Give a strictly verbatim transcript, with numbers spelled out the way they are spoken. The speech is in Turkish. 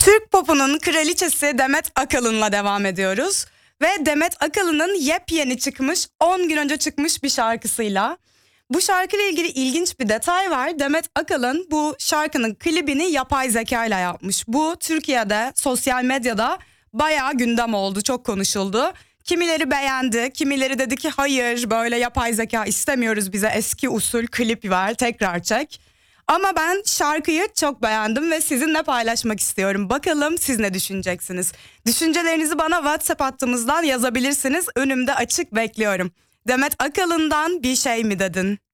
Türk popunun kraliçesi Demet Akalın'la devam ediyoruz. Ve Demet Akalın'ın yepyeni çıkmış, on gün önce çıkmış bir şarkısıyla. Bu şarkıyla ilgili ilginç bir detay var. Demet Akalın bu şarkının klibini yapay zeka ile yapmış. Bu Türkiye'de sosyal medyada bayağı gündem oldu, çok konuşuldu. Kimileri beğendi, kimileri dedi ki hayır, böyle yapay zeka istemiyoruz, bize eski usul klip ver, tekrar çek. Ama ben şarkıyı çok beğendim ve sizinle paylaşmak istiyorum. Bakalım siz ne düşüneceksiniz? Düşüncelerinizi bana WhatsApp hattımızdan yazabilirsiniz. Önümde açık, bekliyorum. Demet Akalın'dan Bir Şey Mi Dedin?